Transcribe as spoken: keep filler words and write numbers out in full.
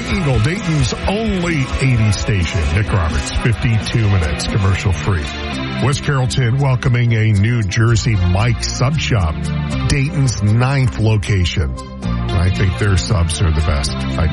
Eagle, Dayton's only eighty station. Nick Roberts, fifty-two minutes, commercial free. West Carrollton welcoming a New Jersey Mike sub shop, Dayton's ninth location. I think their subs are the best. I